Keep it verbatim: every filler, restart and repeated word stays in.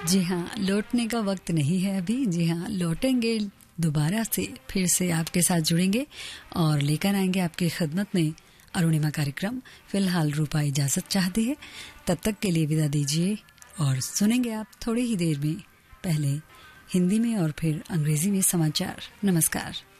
जी हाँ, लौटने का वक्त नहीं है अभी। जी हाँ, लौटेंगे दोबारा से, फिर से आपके साथ जुड़ेंगे और लेकर आएंगे आपकी खिदमत में अरुणिमा कार्यक्रम। फिलहाल रूपा इजाजत चाहती है, तब तक के लिए विदा दीजिए और सुनेंगे आप थोड़ी ही देर में पहले हिंदी में और फिर अंग्रेजी में समाचार। नमस्कार।